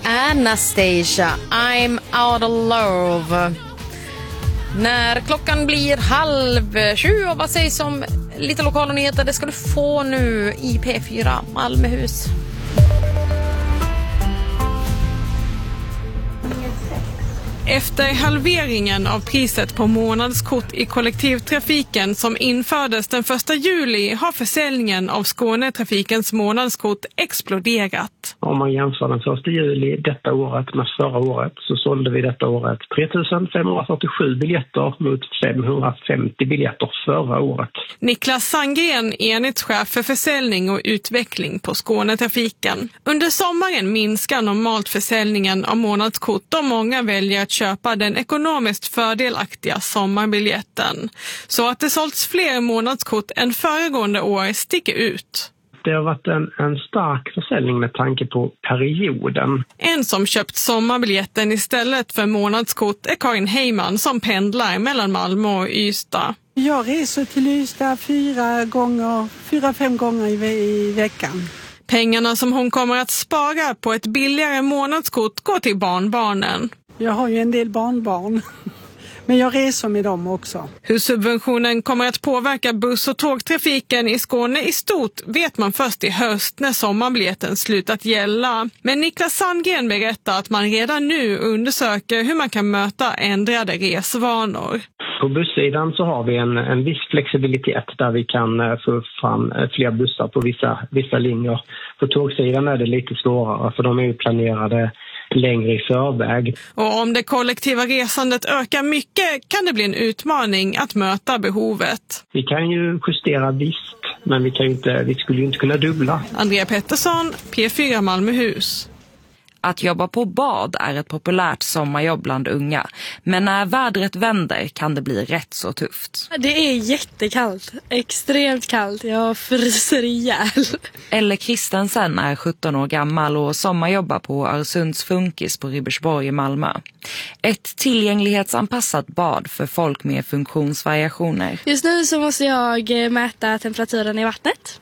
Anastasia, I'm out of love. När klockan blir 6:30 och vad sägs om lite lokala nyheter, det ska du få nu i P4 Malmöhus. Efter halveringen av priset på månadskort i kollektivtrafiken som infördes den 1 juli har försäljningen av Skånetrafikens månadskort exploderat. Om man jämför den 1 juli detta året med förra året så sålde vi detta året 3547 biljetter mot 550 biljetter förra året. Niklas Sandgren, enhetschef för försäljning och utveckling på Skånetrafiken. Under sommaren minskar normalt försäljningen av månadskort och många väljer att köpa den ekonomiskt fördelaktiga sommarbiljetten. Så att det sålts fler månadskort än föregående år sticker ut. Det har varit en stark försäljning med tanke på perioden. En som köpt sommarbiljetten istället för månadskort är Karin Heyman som pendlar mellan Malmö och Ystad. Jag reser till Ystad 4-5 gånger i veckan. Pengarna som hon kommer att spara på ett billigare månadskort går till barnbarnen. Jag har ju en del barnbarn. Men jag reser med dem också. Hur subventionen kommer att påverka buss- och tågtrafiken i Skåne i stort vet man först i höst när sommarbiljetten slutat gälla. Men Niklas Sandgren berättar att man redan nu undersöker hur man kan möta ändrade resvanor. På bussidan så har vi en viss flexibilitet där vi kan få fram fler bussar på vissa linjer. På tågsidan är det lite svårare för de är ju planerade längre i förväg. Och om det kollektiva resandet ökar mycket kan det bli en utmaning att möta behovet. Vi kan ju justera visst, men vi skulle ju inte kunna dubbla. Andrea Pettersson, P4 Malmöhus. Att jobba på bad är ett populärt sommarjobb bland unga. Men när vädret vänder kan det bli rätt så tufft. Det är jättekallt. Extremt kallt. Jag fryser ihjäl. Elle Kristensen är 17 år gammal och sommarjobbar på Arsunds Funkis på Ribersborg i Malmö. Ett tillgänglighetsanpassat bad för folk med funktionsvariationer. Just nu så måste jag mäta temperaturen i vattnet.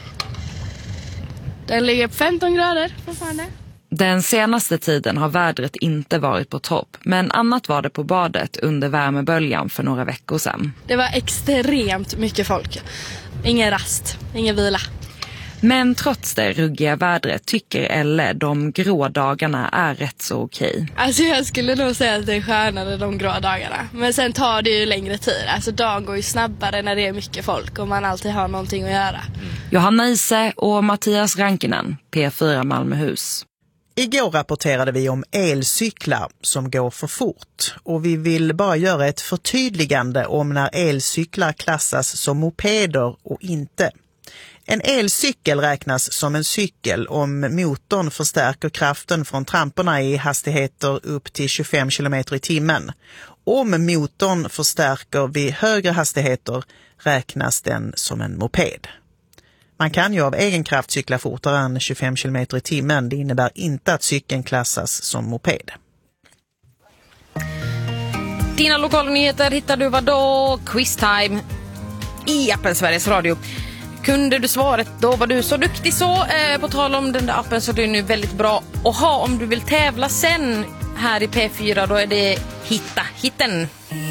Den ligger på 15 grader fortfarande. Den senaste tiden har vädret inte varit på topp, men annat var det på badet under värmeböljan för några veckor sedan. Det var extremt mycket folk. Ingen rast, ingen vila. Men trots det ruggiga vädret tycker Elle de grå dagarna är rätt så okej. Alltså jag skulle nog säga att det är skönare de grå dagarna. Men sen tar det ju längre tid. Alltså dagen går ju snabbare när det är mycket folk och man alltid har någonting att göra. Johanna Ise och Mattias Rankinen, P4 Malmöhus. Igår rapporterade vi om elcyklar som går för fort och vi vill bara göra ett förtydligande om när elcyklar klassas som mopeder och inte. En elcykel räknas som en cykel om motorn förstärker kraften från tramporna i hastigheter upp till 25 km i timmen. Om motorn förstärker vid högre hastigheter räknas den som en moped. Man kan ju av egen kraft cykla fortare än 25 km i timmen. Det innebär inte att cykeln klassas som moped. Dina lokala nyheter hittar du vadå? Quiztime i appen Sveriges Radio. Kunde du svaret då var du så duktig så. På tal om den där appen så är det nu väldigt bra att ha om du vill tävla sen här i P4. Då är det hitten.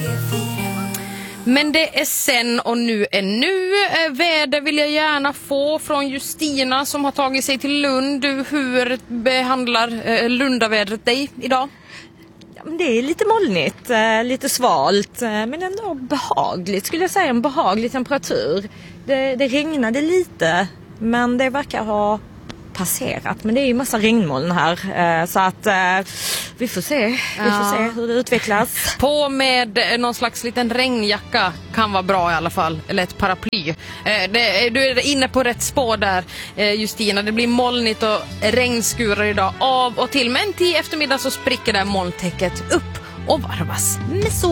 Men det är sen och nu är nu. Väder vill jag gärna få från Justina som har tagit sig till Lund. Hur behandlar Lundavädret dig idag? Ja, men det är lite molnigt, lite svalt, men ändå behagligt skulle jag säga. En behaglig temperatur. Det regnade lite, men det verkar ha passerat. Men det är ju massa regnmoln här, så att vi får se hur det utvecklas. På med någon slags liten regnjacka kan vara bra i alla fall, eller ett paraply. Du är inne på rätt spår där, Justina. Det blir molnigt och regnskurar idag av och till, men till eftermiddag så spricker det molntäcket upp och varvas med sol.